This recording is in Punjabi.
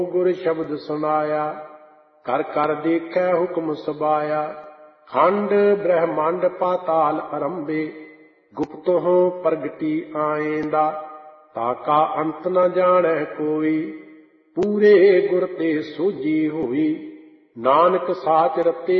ਗੁਰ ਸ਼ਬਦ ਸੁਨਾਇਆ, ਕਰ ਕਰ ਦੇਖੈ ਹੁਕਮ ਸਬਾਇਆ। ਖੰਡ ਬ੍ਰਹਮੰਡ ਪਾਤਾਲ ਅਰੰਭੇ, ਗੁਪਤਹੁ ਪ੍ਰਗਟੀ ਆਏਂਦਾ। ਤਾਕਾ ਅੰਤ ਨ ਜਾਣੈ ਕੋਈ, ਪੂਰੇ ਗੁਰ ਤੇ ਸੋਝੀ ਹੋਈ। ਨਾਨਕ ਸਾਚ ਰਤੇ